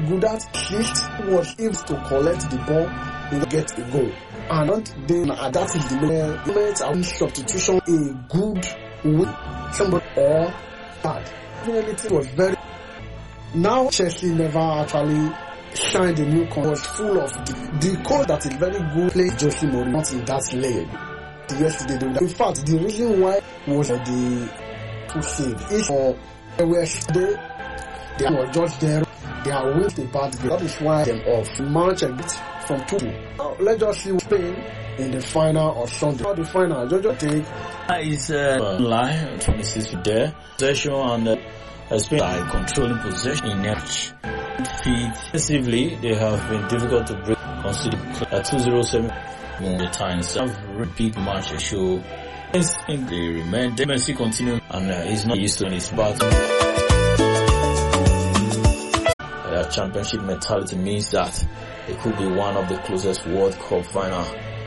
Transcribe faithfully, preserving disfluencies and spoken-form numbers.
good at shift was able to collect the ball and get a goal. And then uh, that is the moment I will substitution a good way somebody or bad. It was very now Chelsea never actually signed a new contract. Was full of the, the coach that is very good played Jose Mourinho not in that leg. Yesterday, they would, in fact, the reason why was uh, the to save is for they were they, they were just there. They are with the bad game. That is why them off March a bit from two. Now let's just see Spain in the final or Sunday. How the final? Jojo take is uh, line twenty-six there. Possession and uh, Spain are controlling possession in each feet. Defensively, they have been difficult to break. Consider at two zero seven. The times have repeat match show. I think they remain. Messi continue and uh, he's not used to his battle. Uh, championship mentality means that it could be one of the closest World Cup final